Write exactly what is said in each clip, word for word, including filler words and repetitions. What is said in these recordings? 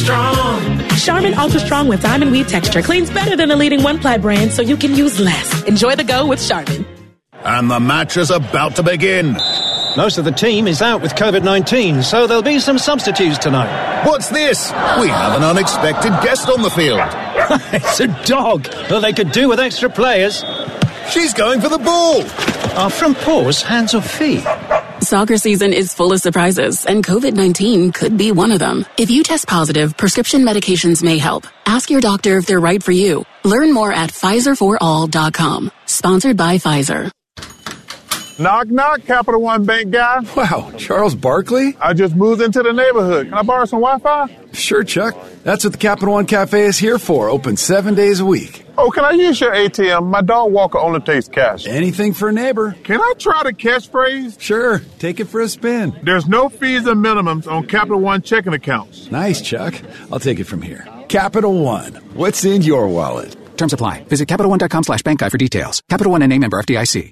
strong. Charmin Ultra Strong with diamond weave texture cleans better than the leading one-ply brand, so you can use less. Enjoy the go with Charmin. And the match is about to begin. Most of the team is out with covid nineteen, so there'll be some substitutes tonight. What's this? We have an unexpected guest on the field. It's a dog. Well, they could do with extra players. She's going for the ball. Are front paws hands or feet? Soccer season is full of surprises, and covid nineteen could be one of them. If you test positive, prescription medications may help. Ask your doctor if they're right for you. Learn more at Pfizer for all dot com. Sponsored by Pfizer. Knock, knock, Capital One Bank guy. Wow, Charles Barkley? I just moved into the neighborhood. Can I borrow some Wi-Fi? Sure, Chuck. That's what the Capital One Cafe is here for, open seven days a week. Oh, can I use your A T M? My dog walker only takes cash. Anything for a neighbor. Can I try the catchphrase? Sure, take it for a spin. There's no fees and minimums on Capital One checking accounts. Nice, Chuck. I'll take it from here. Capital One. What's in your wallet? Terms apply. Visit Capital One dot com slash bank guide for details. Capital One N A member F D I C.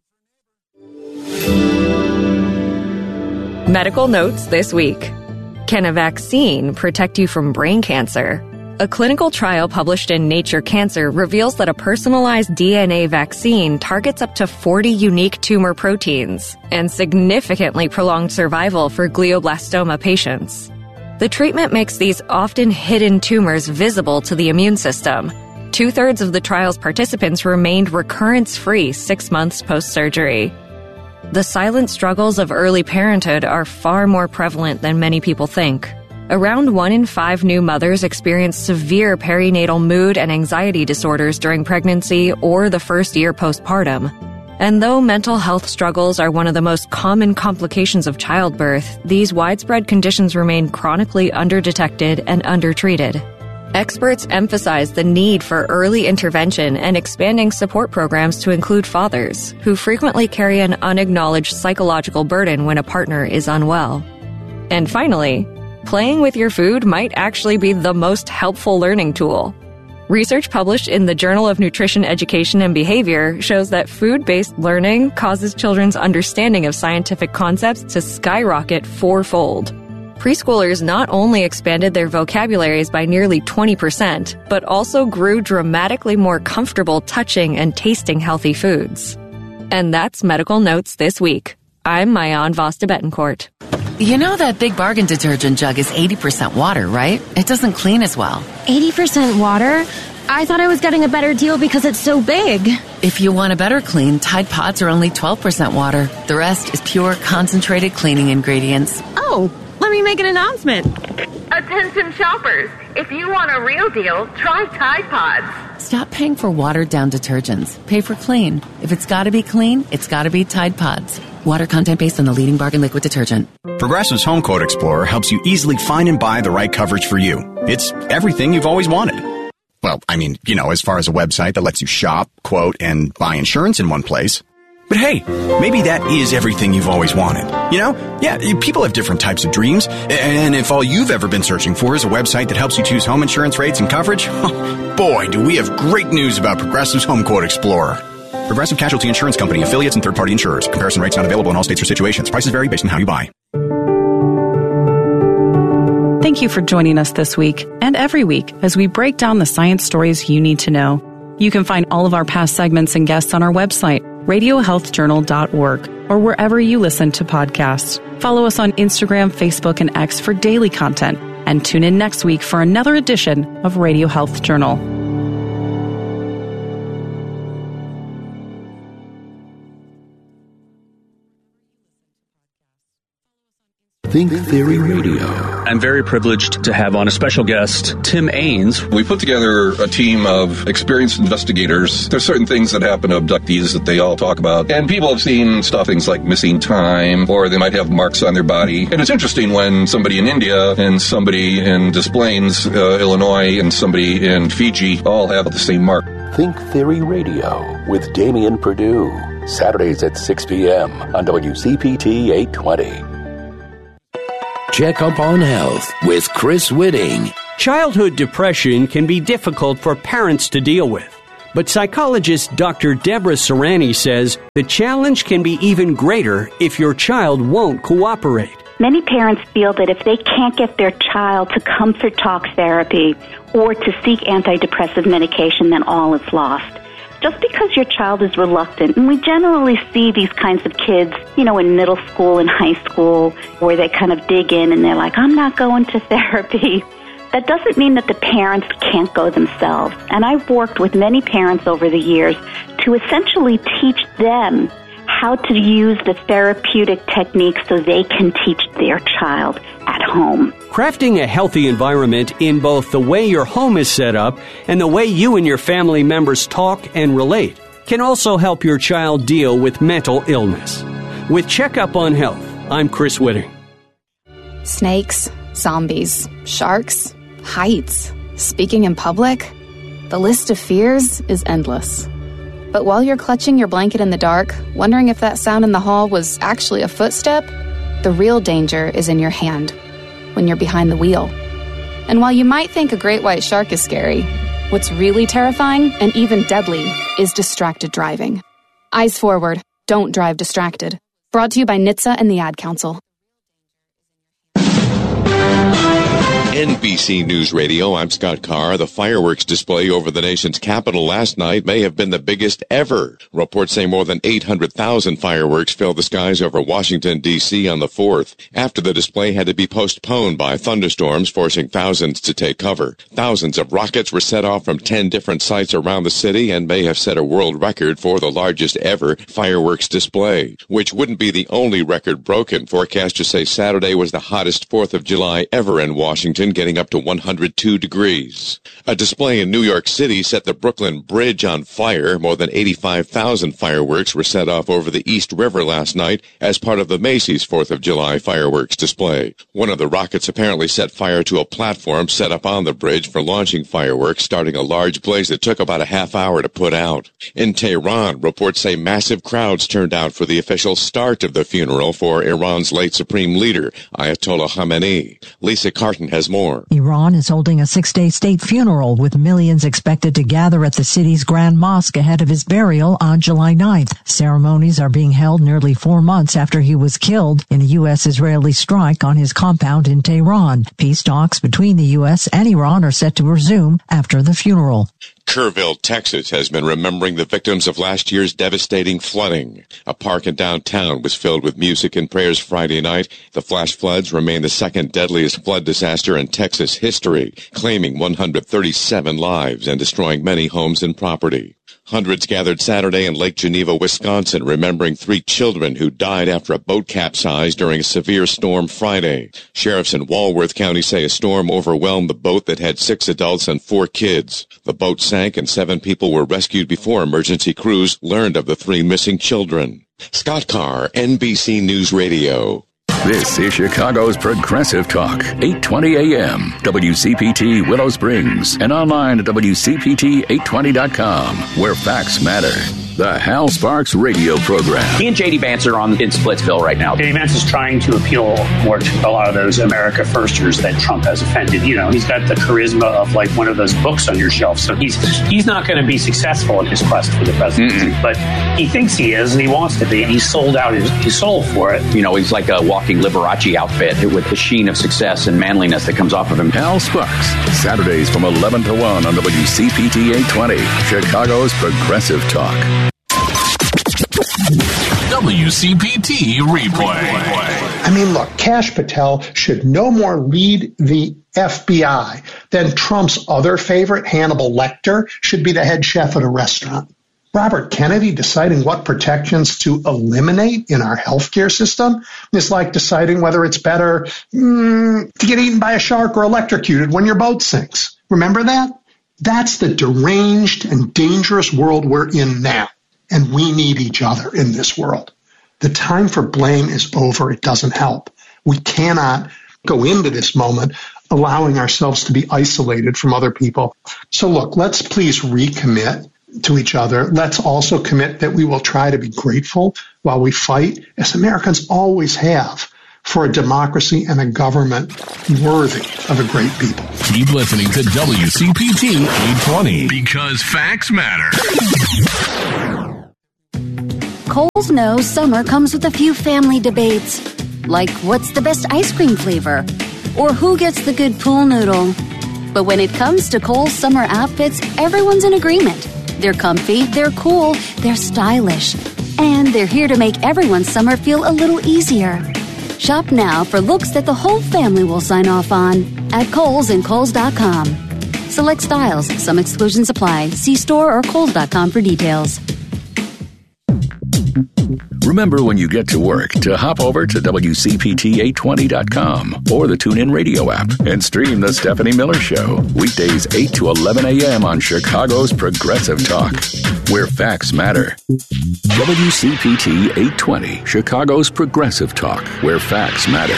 Medical notes this week. Can a vaccine protect you from brain cancer? A clinical trial published in Nature Cancer reveals that a personalized D N A vaccine targets up to forty unique tumor proteins and significantly prolonged survival for glioblastoma patients. The treatment makes these often hidden tumors visible to the immune system. Two-thirds of the trial's participants remained recurrence-free six months post-surgery. The silent struggles of early parenthood are far more prevalent than many people think. Around one in five new mothers experience severe perinatal mood and anxiety disorders during pregnancy or the first year postpartum. And though mental health struggles are one of the most common complications of childbirth, these widespread conditions remain chronically underdetected and undertreated. Experts emphasize the need for early intervention and expanding support programs to include fathers, who frequently carry an unacknowledged psychological burden when a partner is unwell. And finally, playing with your food might actually be the most helpful learning tool. Research published in the Journal of Nutrition Education and Behavior shows that food-based learning causes children's understanding of scientific concepts to skyrocket fourfold. Preschoolers not only expanded their vocabularies by nearly twenty percent, but also grew dramatically more comfortable touching and tasting healthy foods. And that's Medical Notes this week. I'm Mayan Vasta Betancourt. You know that Big Bargain detergent jug is eighty percent water, right? It doesn't clean as well. eighty percent water? I thought I was getting a better deal because it's so big. If you want a better clean, Tide Pods are only twelve percent water. The rest is pure, concentrated cleaning ingredients. Oh, let me make an announcement. Attention shoppers, if you want a real deal, try Tide Pods. Stop paying for watered-down detergents. Pay for clean. If it's got to be clean, it's got to be Tide Pods. Water content based on the leading bargain liquid detergent. Progressive's Home Quote Explorer helps you easily find and buy the right coverage for you. It's everything you've always wanted. Well, I mean, you know, as far as a website that lets you shop, quote, and buy insurance in one place. But hey, maybe that is everything you've always wanted. You know? Yeah, people have different types of dreams. And if all you've ever been searching for is a website that helps you choose home insurance rates and coverage, boy, do we have great news about Progressive's Home Quote Explorer. Progressive Casualty Insurance Company, affiliates, and third-party insurers. Comparison rates not available in all states or situations. Prices vary based on how you buy. Thank you for joining us this week and every week as we break down the science stories you need to know. You can find all of our past segments and guests on our website, radio health journal dot org, or wherever you listen to podcasts. Follow us on Instagram, Facebook, and X for daily content, and tune in next week for another edition of Radio Health Journal. Think Theory Radio. I'm very privileged to have on a special guest, Tim Ains. We put together a team of experienced investigators. There's certain things that happen to abductees that they all talk about. And people have seen stuff, things like missing time, or they might have marks on their body. And it's interesting when somebody in India and somebody in Des Plaines, uh, Illinois, and somebody in Fiji all have the same mark. Think Theory Radio with Damian Perdue. Saturdays at six p.m. on W C P T eight twenty. Check Up on Health with Chris Whitting. Childhood depression can be difficult for parents to deal with, but psychologist Doctor Deborah Serrani says the challenge can be even greater if your child won't cooperate. Many parents feel that if they can't get their child to comfort talk therapy or to seek antidepressive medication, then all is lost. Just because your child is reluctant, and we generally see these kinds of kids, you know, in middle school and high school, where they kind of dig in and they're like, I'm not going to therapy. That doesn't mean that the parents can't go themselves. And I've worked with many parents over the years to essentially teach them how to use the therapeutic techniques so they can teach their child at home. Crafting a healthy environment in both the way your home is set up and the way you and your family members talk and relate can also help your child deal with mental illness. With Checkup on Health, I'm Chris Whitting. Snakes, zombies, sharks, heights, speaking in public. The list of fears is endless. But while you're clutching your blanket in the dark, wondering if that sound in the hall was actually a footstep, the real danger is in your hand, when you're behind the wheel. And while you might think a great white shark is scary, what's really terrifying and even deadly is distracted driving. Eyes forward, don't drive distracted. Brought to you by N H T S A and the Ad Council. N B C News Radio, I'm Scott Carr. The fireworks display over the nation's capital last night may have been the biggest ever. Reports say more than eight hundred thousand fireworks filled the skies over Washington, D C on the fourth. After the display had to be postponed by thunderstorms, forcing thousands to take cover. Thousands of rockets were set off from ten different sites around the city and may have set a world record for the largest ever fireworks display, which wouldn't be the only record broken. Forecasters say Saturday was the hottest fourth of July ever in Washington, getting up to one hundred two degrees. A display in New York City set the Brooklyn Bridge on fire. More than eighty-five thousand fireworks were set off over the East River last night as part of the Macy's fourth of July fireworks display. One of the rockets apparently set fire to a platform set up on the bridge for launching fireworks, starting a large blaze that took about a half hour to put out. In Tehran, reports say massive crowds turned out for the official start of the funeral for Iran's late supreme leader, Ayatollah Khamenei. Lisa Carton has more. Iran is holding a six-day state funeral with millions expected to gather at the city's Grand Mosque ahead of his burial on July ninth. Ceremonies are being held nearly four months after he was killed in a U S-Israeli strike on his compound in Tehran. Peace talks between the U S and Iran are set to resume after the funeral. Kerrville, Texas, has been remembering the victims of last year's devastating flooding. A park in downtown was filled with music and prayers Friday night. The flash floods remain the second deadliest flood disaster in Texas history, claiming one hundred thirty-seven lives and destroying many homes and property. Hundreds gathered Saturday in Lake Geneva, Wisconsin, remembering three children who died after a boat capsized during a severe storm Friday. Sheriffs in Walworth County say a storm overwhelmed the boat that had six adults and four kids. The boat sank and seven people were rescued before emergency crews learned of the three missing children. Scott Carr, N B C News Radio. This is Chicago's Progressive Talk, eight twenty A M, W C P T Willow Springs, and online at W C P T eight twenty dot com, where facts matter. The Hal Sparks radio program. He and J D Vance are on in Splitsville right now. J D Vance is trying to appeal more to a lot of those America Firsters that Trump has offended. You know, he's got the charisma of like one of those books on your shelf. So he's he's not going to be successful in his quest for the presidency, mm-hmm. but he thinks he is and he wants to be, and he's sold out his, his soul for it. You know, he's like a walking Liberace outfit with the sheen of success and manliness that comes off of him. Hal Sparks, Saturdays from eleven to one on W C P T eight twenty, Chicago's Progressive Talk. W C P T Replay. I mean, look, Kash Patel should no more lead the F B I than Trump's other favorite, Hannibal Lecter, should be the head chef at a restaurant. Robert Kennedy deciding what protections to eliminate in our healthcare system is like deciding whether it's better mm, to get eaten by a shark or electrocuted when your boat sinks. Remember that? That's the deranged and dangerous world we're in now. And we need each other in this world. The time for blame is over. It doesn't help. We cannot go into this moment allowing ourselves to be isolated from other people. So look, let's please recommit to each other. Let's also commit that we will try to be grateful while we fight, as Americans always have, for a democracy and a government worthy of a great people. Keep listening to W C P T eight twenty, because facts matter. Kohl's knows summer comes with a few family debates. like what's the best ice cream flavor, or who gets the good pool noodle. But when it comes to Kohl's summer outfits, everyone's in agreement. They're comfy, they're cool, they're stylish, and they're here to make everyone's summer feel a little easier. Shop now for looks that the whole family will sign off on at Kohl's and Kohl's dot com. Select styles. Some exclusions apply. See store or Kohl's dot com for details. Remember when you get to work to hop over to W C P T eight twenty dot com or the TuneIn Radio app and stream The Stephanie Miller Show. Weekdays eight to eleven a.m. on Chicago's Progressive Talk, where facts matter. W C P T eight twenty, Chicago's Progressive Talk, where facts matter.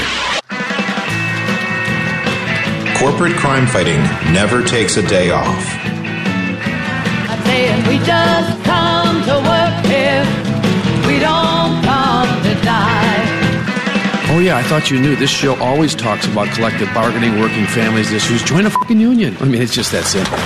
Corporate crime fighting never takes a day off. I'm saying we just come to work here. We don't come to die. Oh, yeah, I thought you knew. This show always talks about collective bargaining, working families, issues. Join a fucking union. I mean, it's just that simple.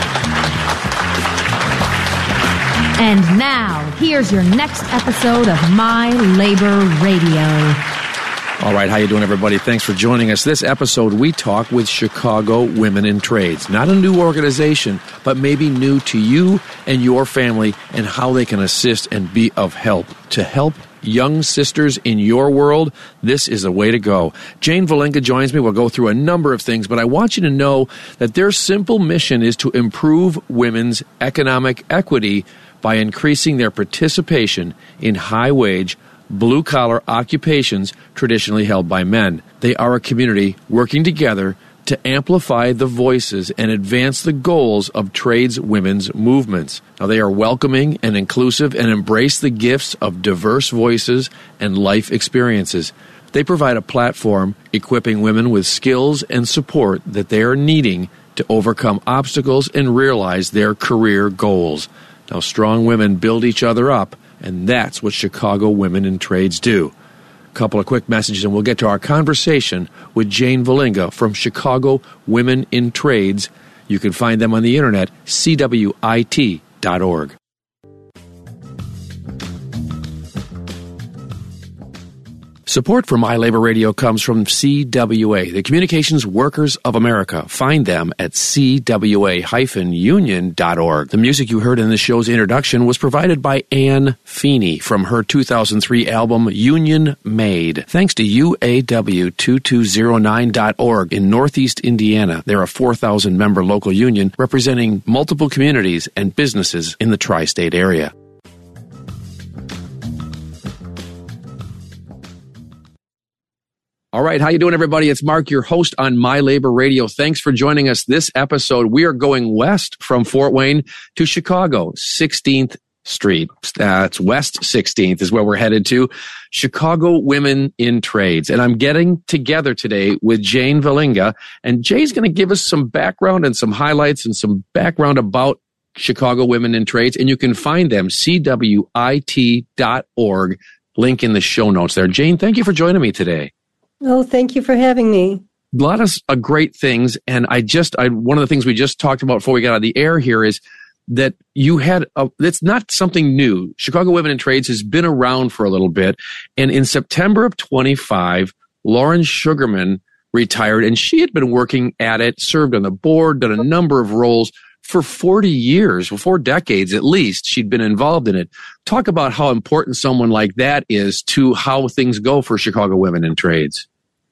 And now, here's your next episode of My Labor Radio. All right, how you doing, everybody? Thanks for joining us. This episode, we talk with Chicago Women in Trades. Not a new organization, but maybe new to you and your family, and how they can assist and be of help. To help young sisters in your world, this is the way to go. Jane Valinga joins me. We'll go through a number of things, but I want you to know that their simple mission is to improve women's economic equity by increasing their participation in high-wage, blue-collar occupations traditionally held by men. They are a community working together to amplify the voices and advance the goals of trades women's movements. Now, they are welcoming and inclusive and embrace the gifts of diverse voices and life experiences. They provide a platform equipping women with skills and support that they are needing to overcome obstacles and realize their career goals. Now, strong women build each other up, and that's what Chicago Women in Trades do. A couple of quick messages, and we'll get to our conversation with Jane Valinga from Chicago Women in Trades. You can find them on the internet, C W I T dot org. Support for My Labor Radio comes from C W A, the Communications Workers of America. Find them at C W A union dot org. The music you heard in the show's introduction was provided by Ann Feeney from her two thousand three album Union Made. Thanks to U A W two two zero nine dot org in Northeast Indiana. They're a four thousand member local union representing multiple communities and businesses in the tri-state area. All right, how you doing, everybody? It's Mark, your host on My Labor Radio. Thanks for joining us this episode. We are going west from Fort Wayne to Chicago, sixteenth Street. That's West sixteenth is where we're headed to. Chicago Women in Trades. And I'm getting together today with Jane Valinga. And Jay's going to give us some background and some highlights and some background about Chicago Women in Trades. And you can find them, C W I T dot org. Link in the show notes there. Jane, thank you for joining me today. Oh, thank you for having me. A lot of uh, great things. And I just, I, one of the things we just talked about before we got on the air here is that you had, a, it's not something new. Chicago Women in Trades has been around for a little bit. And in September of twenty-five, Lauren Sugarman retired, and she had been working at it, served on the board, done a number of roles for forty years, four decades at least. She'd been involved in it. Talk about how important someone like that is to how things go for Chicago Women in Trades.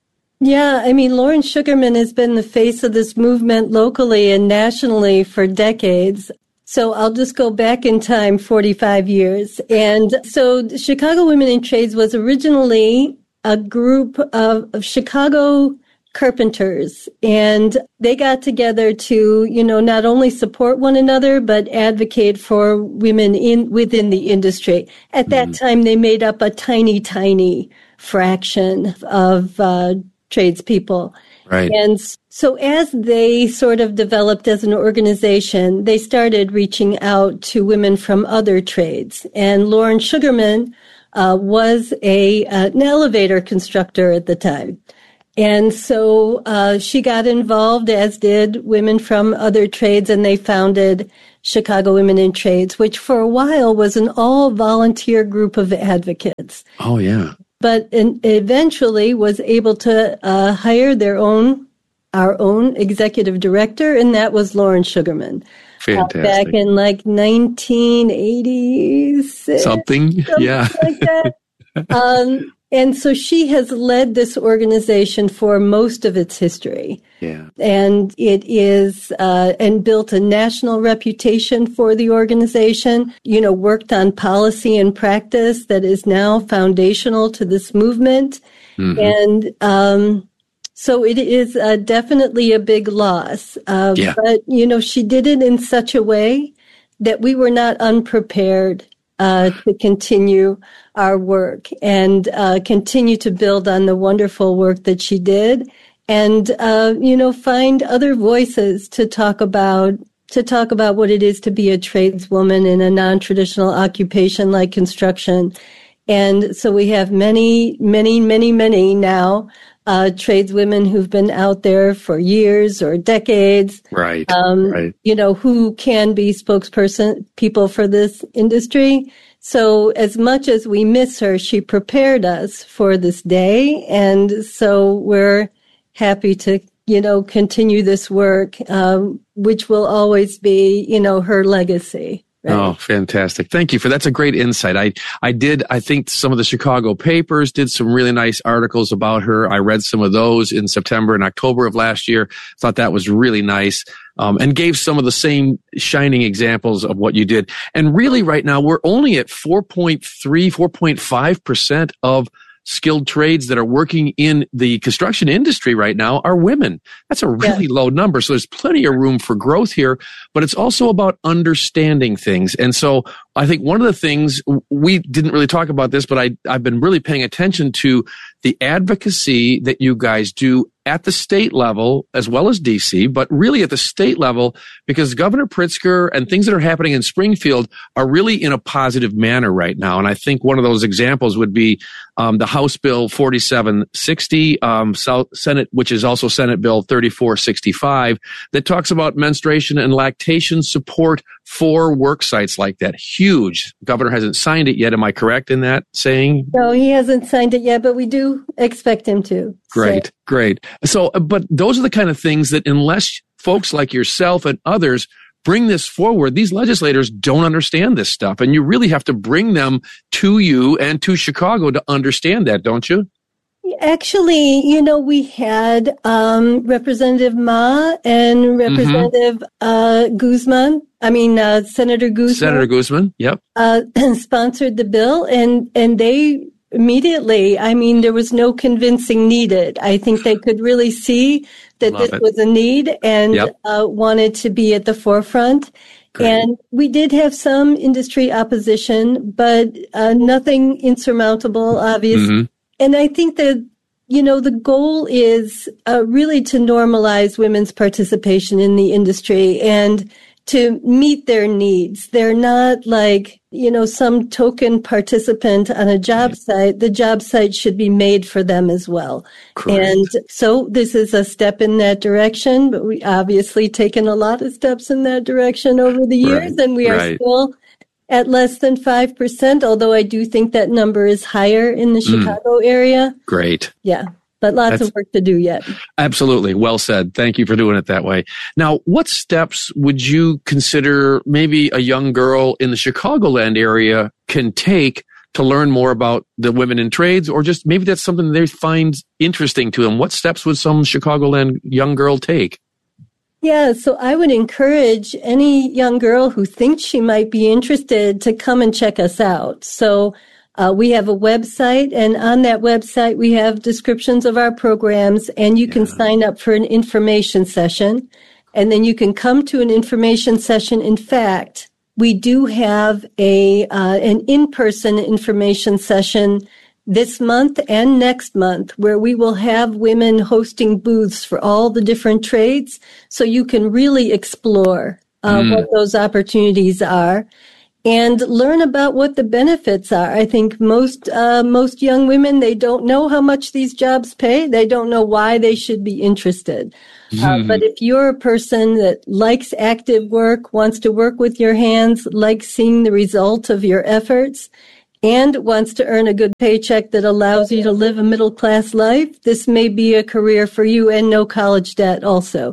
Yeah, I mean, Lauren Sugarman has been the face of this movement locally and nationally for decades. So I'll just go back in time forty-five years. And so Chicago Women in Trades was originally a group of, of Chicago carpenters, and they got together to, you know, not only support one another, but advocate for women in within the industry. At that mm-hmm. time, they made up a tiny, tiny fraction of uh tradespeople. Right. And so as they sort of developed as an organization, they started reaching out to women from other trades. And Lauren Sugarman uh, was a uh, an elevator constructor at the time. And so uh, she got involved, as did women from other trades, and they founded Chicago Women in Trades, which for a while was an all-volunteer group of advocates. Oh, yeah. but in, eventually was able to uh, hire their own, our own executive director, and that was Lauren Sugarman. Fantastic. Uh, back in like nineteen eighty-six. Something, something yeah. like that. um, and so she has led this organization for most of its history. Yeah. And it is, uh, and built a national reputation for the organization, you know, worked on policy and practice that is now foundational to this movement. Mm-hmm. And, um, so it is uh, definitely a big loss. Uh, yeah. But, you know, she did it in such a way that we were not unprepared uh, to continue our work and uh, continue to build on the wonderful work that she did. And, uh, you know, find other voices to talk about, to talk about what it is to be a tradeswoman in a non-traditional occupation like construction. And so we have many, many, many, many now, uh, tradeswomen who've been out there for years or decades. Right. Um, right. You know, who can be spokesperson people for this industry. So as much as we miss her, she prepared us for this day. And so we're happy to, you know, continue this work, um, which will always be, you know, her legacy. Right? Oh, fantastic. Thank you for that's a great insight. I, I did, I think some of the Chicago papers did some really nice articles about her. I read some of those in September and October of last year. Thought that was really nice. Um, and gave some of the same shining examples of what you did. And really right now, we're only at four point three, four point five percent of skilled trades that are working in the construction industry right now are women. That's a really yeah. low number. So there's plenty of room for growth here, but it's also about understanding things. And so I think one of the things we didn't really talk about this, but I, I've been really paying attention to the advocacy that you guys do at the state level as well as D C, but really at the state level, because Governor Pritzker and things that are happening in Springfield are really in a positive manner right now. And I think one of those examples would be um, the House Bill forty-seven sixty, um, South Senate, which is also Senate Bill thirty-four sixty-five, that talks about menstruation and lactation support for work sites like that. Huge. Governor hasn't signed it yet. Am I correct in that saying? No, he hasn't signed it yet, but we do expect him to. Great, so. great. So, but those are the kind of things that unless folks like yourself and others bring this forward, these legislators don't understand this stuff. And you really have to bring them to you and to Chicago to understand that, don't you? Actually, you know, we had um, Representative Ma and Representative mm-hmm. uh, Guzman. I mean, uh, Senator Guzman. Senator Guzman, yep. Uh, sponsored the bill, and, and they immediately, I mean, there was no convincing needed. I think they could really see that Love this it. was a need and yep. uh, wanted to be at the forefront. Great. And we did have some industry opposition, but uh, nothing insurmountable, obviously. Mm-hmm. And I think that, you know, the goal is uh, really to normalize women's participation in the industry and to meet their needs. They're not like, you know, some token participant on a job site. The job site should be made for them as well. Correct. And so this is a step in that direction, but we obviously taken a lot of steps in that direction over the years, right. and we are right. still at less than five percent, although I do think that number is higher in the Mm. Chicago area. Great. Yeah, but lots That's- of work to do yet. Absolutely. Well said. Thank you for doing it that way. Now, what steps would you consider maybe a young girl in the Chicagoland area can take to learn more about the women in trades, or just maybe that's something they find interesting to them? What steps would some Chicagoland young girl take? Yeah, so I would encourage any young girl who thinks she might be interested to come and check us out. So uh, we have a website, and on that website we have descriptions of our programs, and you can yeah. sign up for an information session, and then you can come to an information session. In fact, we do have a uh, an in-person information session this month and next month, where we will have women hosting booths for all the different trades, so you can really explore uh, mm. what those opportunities are and learn about what the benefits are. I think most uh, most young women, they don't know how much these jobs pay. They don't know why they should be interested. Mm. Uh, but if you're a person that likes active work, wants to work with your hands, likes seeing the result of your efforts, and wants to earn a good paycheck that allows you to live a middle-class life, this may be a career for you, and no college debt also.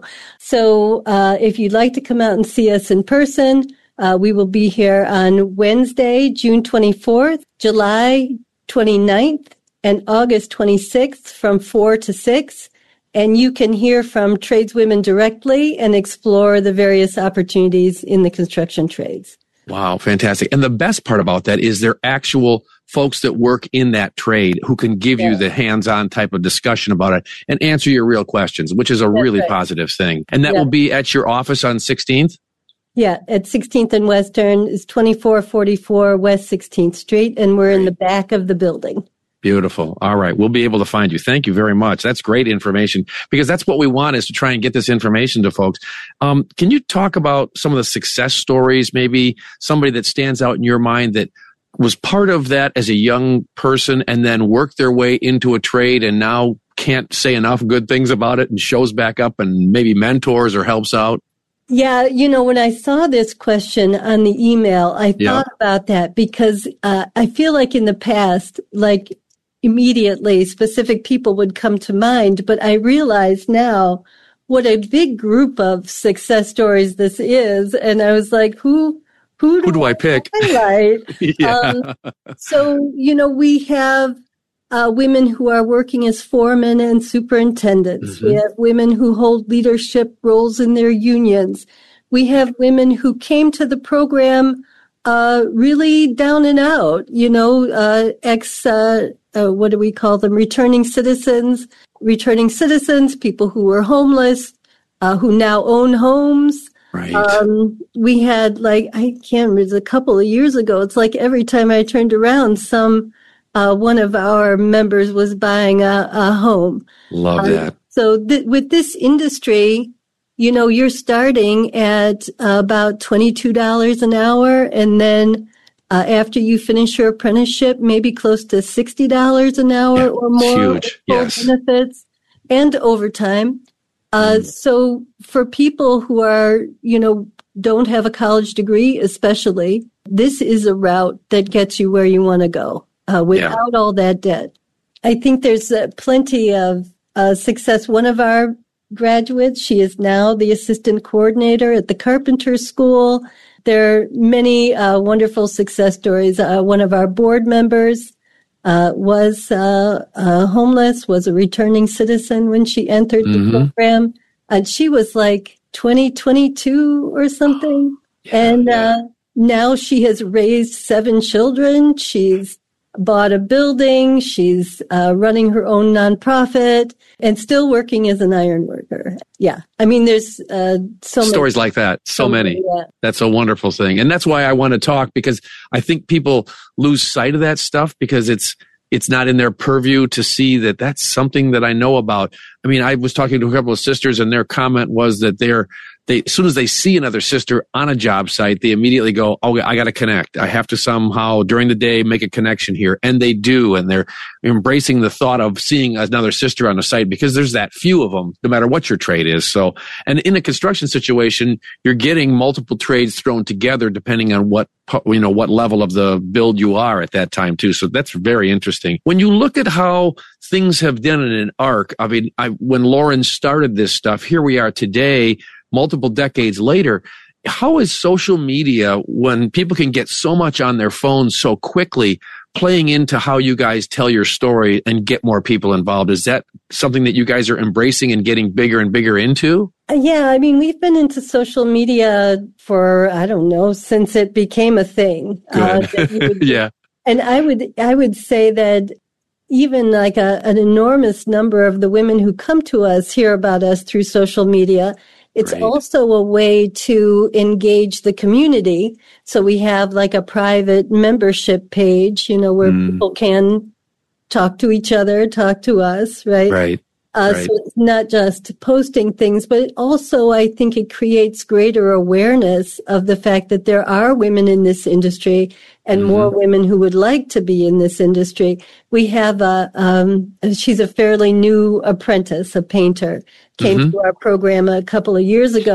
So uh, if you'd like to come out and see us in person, uh, we will be here on Wednesday, June twenty-fourth, July twenty-ninth, and August twenty-sixth from four to six. And you can hear from tradeswomen directly and explore the various opportunities in the construction trades. Wow, fantastic. And the best part about that is they're actual folks that work in that trade who can give yeah. you the hands-on type of discussion about it and answer your real questions, which is a That's really right. positive thing. And that yeah. will be at your office on sixteenth? Yeah, at sixteenth and Western is twenty-four forty-four West sixteenth Street, and we're in the back of the building. Beautiful. All right. We'll be able to find you. Thank you very much. That's great information, because that's what we want, is to try and get this information to folks. Um, can you talk about some of the success stories, maybe somebody that stands out in your mind that was part of that as a young person and then worked their way into a trade and now can't say enough good things about it and shows back up and maybe mentors or helps out? Yeah, you know, when I saw this question on the email, I thought yeah. about that, because uh, I feel like in the past, like, immediately specific people would come to mind, but I realize now what a big group of success stories this is. And I was like, who, who do, who do I, I pick? Highlight? yeah. um, so, you know, we have uh, women who are working as foremen and superintendents. Mm-hmm. We have women who hold leadership roles in their unions. We have women who came to the program uh, really down and out, you know, uh, ex, uh, Uh, what do we call them? Returning citizens, returning citizens, people who were homeless, uh, who now own homes. Right. Um, we had like, I can't remember, it was a couple of years ago. It's like every time I turned around, some, uh, one of our members was buying a, a home. Love um, that. So th- with this industry, you know, you're starting at uh, about twenty-two dollars an hour, and then Uh, after you finish your apprenticeship, maybe close to sixty dollars an hour yeah, or more. Huge, yes. Benefits and overtime. Uh, mm. So for people who are, you know, don't have a college degree, especially, this is a route that gets you where you want to go uh, without yeah. all that debt. I think there's uh, plenty of uh, success. One of our graduates, she is now the assistant coordinator at the Carpenter School. There are many uh, wonderful success stories. Uh, one of our board members uh, was uh, uh, homeless, was a returning citizen when she entered mm-hmm. the program. And she was like twenty, twenty-two or something. Yeah, and yeah. Uh, now she has raised seven children. She's bought a building. She's uh, running her own nonprofit and still working as an iron worker. Yeah. I mean, there's uh, so many stories like that. So, so many. Yeah. That's a wonderful thing. And that's why I want to talk, because I think people lose sight of that stuff because it's, it's not in their purview to see that that's something that I know about. I mean, I was talking to a couple of sisters, and their comment was that they're, they, as soon as they see another sister on a job site, they immediately go, oh, I got to connect. I have to somehow during the day make a connection here. And they do. And they're embracing the thought of seeing another sister on a site, because there's that few of them, no matter what your trade is. So, and in a construction situation, you're getting multiple trades thrown together depending on what, you know, what level of the build you are at that time too. So that's very interesting. When you look at how things have done in an arc, I mean, I, when Lauren started this stuff, here we are today, multiple decades later. How is social media, when people can get so much on their phones so quickly, playing into how you guys tell your story and get more people involved? Is that something that you guys are embracing and getting bigger and bigger into? Yeah, I mean, we've been into social media for, I don't know, since it became a thing. Uh, would, yeah. And I would, I would say that even like a, an enormous number of the women who come to us hear about us through social media. It's right. also a way to engage the community. So we have like a private membership page, you know, where mm. people can talk to each other, talk to us, right? Right. Uh, right. So it's not just posting things, but also I think it creates greater awareness of the fact that there are women in this industry and mm-hmm. more women who would like to be in this industry. We have a, um, she's a fairly new apprentice, a painter, came mm-hmm. to our program a couple of years ago.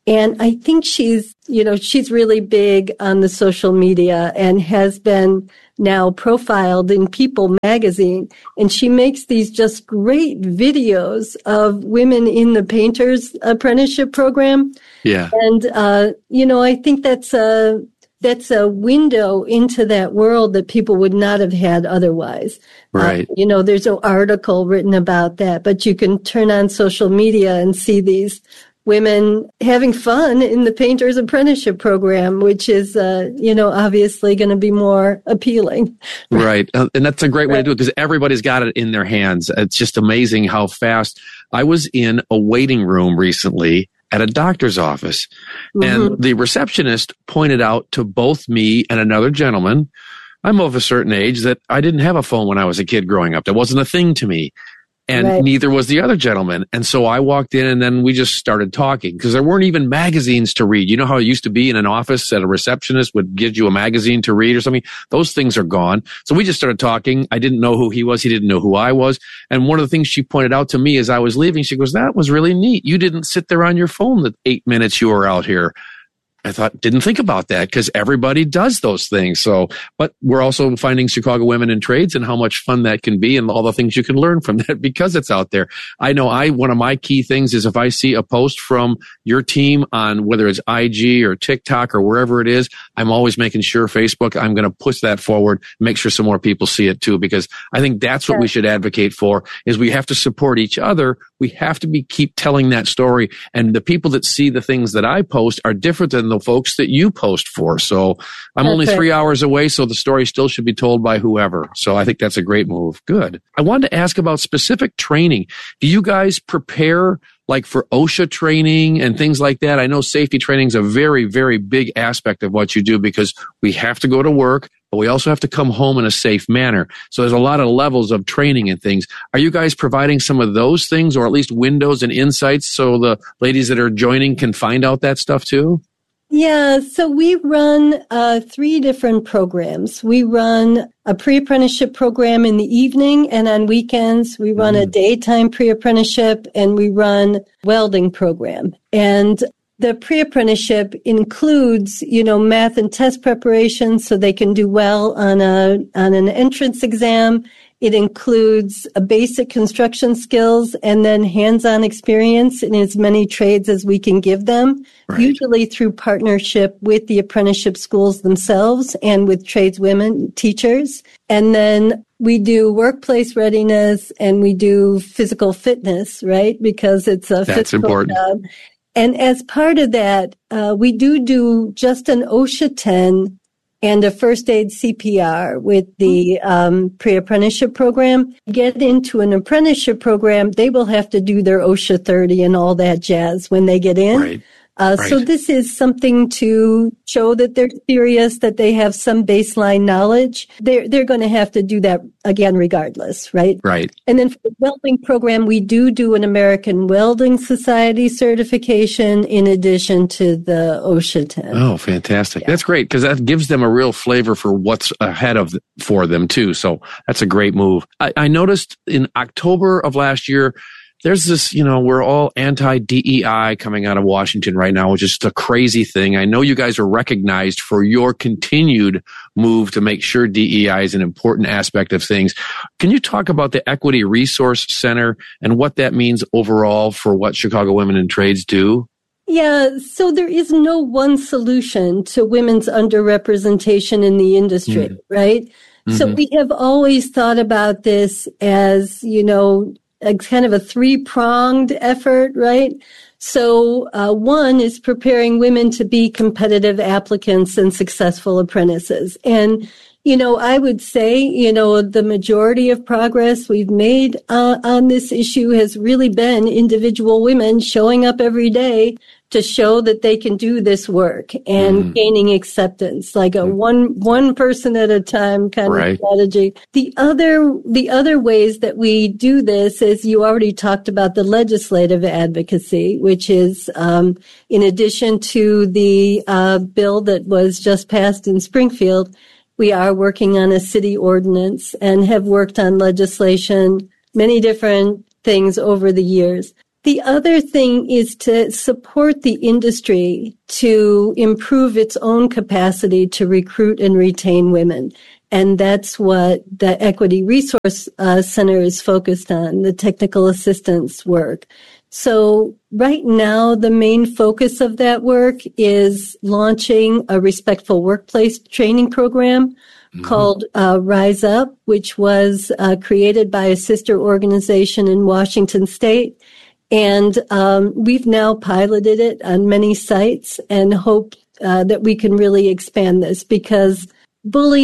And I think she's, you know, she's really big on the social media and has been now profiled in People magazine. And she makes these just great videos of women in the painters apprenticeship program. Yeah. And, uh, you know, I think that's a, that's a window into that world that people would not have had otherwise. Right. Uh, you know, there's an article written about that, but you can turn on social media and see these women having fun in the painter's apprenticeship program, which is, uh, you know, obviously going to be more appealing. Right. Uh, and that's a great way right. to do it because everybody's got it in their hands. It's just amazing how fast. I was in a waiting room recently at a doctor's office, mm-hmm. and the receptionist pointed out to both me and another gentleman, I'm of a certain age, that I didn't have a phone when I was a kid growing up. That wasn't a thing to me. And right. neither was the other gentleman. And so I walked in and then we just started talking because there weren't even magazines to read. You know how it used to be in an office that a receptionist would give you a magazine to read or something? Those things are gone. So we just started talking. I didn't know who he was. He didn't know who I was. And one of the things she pointed out to me as I was leaving, she goes, that was really neat. You didn't sit there on your phone the eight minutes you were out here. I thought, didn't think about that because everybody does those things. So, but we're also finding Chicago Women in Trades and how much fun that can be and all the things you can learn from that because it's out there. I know I, one of my key things is if I see a post from your team on whether it's I G or TikTok or wherever it is, I'm always making sure Facebook, I'm going to push that forward, make sure some more people see it too, because I think that's what we should advocate for is we have to support each other. We have to be, keep telling that story. And the people that see the things that I post are different than the folks that you post for. So I'm that's only three right. hours away, so the story still should be told by whoever. So I think that's a great move. Good. I wanted to ask about specific training. Do you guys prepare like for OSHA training and things like that? I know safety training is a very, very big aspect of what you do because we have to go to work, but we also have to come home in a safe manner. So there's a lot of levels of training and things. Are you guys providing some of those things or at least windows and insights so the ladies that are joining can find out that stuff too? Yeah, so we run uh, three different programs. We run a pre-apprenticeship program in the evening and on weekends. We run mm. a daytime pre-apprenticeship and we run welding program. And the pre-apprenticeship includes, you know, math and test preparation so they can do well on a on an entrance exam. It includes a basic construction skills and then hands-on experience in as many trades as we can give them, right. usually through partnership with the apprenticeship schools themselves and with tradeswomen teachers. And then we do workplace readiness and we do physical fitness, right? Because it's a That's physical important. job. And as part of that, uh, we do do just an OSHA ten and a first aid C P R with the um, pre-apprenticeship program. Get into an apprenticeship program, they will have to do their OSHA thirty and all that jazz when they get in. Right. Uh, right. So this is something to show that they're serious, that they have some baseline knowledge. They're, they're going to have to do that again regardless, right? Right. And then for the welding program, we do do an American Welding Society certification in addition to the OSHA ten. Oh, fantastic. Yeah. That's great because that gives them a real flavor for what's ahead of for them too. So that's a great move. I, I noticed in October of last year, there's this, you know, we're all anti-D E I coming out of Washington right now, which is just a crazy thing. I know you guys are recognized for your continued move to make sure D E I is an important aspect of things. Can you talk about the Equity Resource Center and what that means overall for what Chicago Women in Trades do? Yeah, so there is no one solution to women's underrepresentation in the industry, mm. right? Mm-hmm. So we have always thought about this as, you know, a kind of a three-pronged effort, right? So uh, one is preparing women to be competitive applicants and successful apprentices. And, you know, I would say, you know, the majority of progress we've made uh, on this issue has really been individual women showing up every day to show that they can do this work and mm. gaining acceptance, like a mm. one one person at a time kind right. of strategy. The other the other ways that we do this is you already talked about the legislative advocacy, which is um, in addition to the uh, bill that was just passed in Springfield, we are working on a city ordinance and have worked on legislation, many different things over the years. The other thing is to support the industry to improve its own capacity to recruit and retain women. And that's what the Equity Resource uh, Center is focused on, the technical assistance work. So right now, the main focus of that work is launching a respectful workplace training program mm-hmm. called uh, Rise Up, which was uh, created by a sister organization in Washington State. And um, we've now piloted it on many sites and hope uh, that we can really expand this, because bullying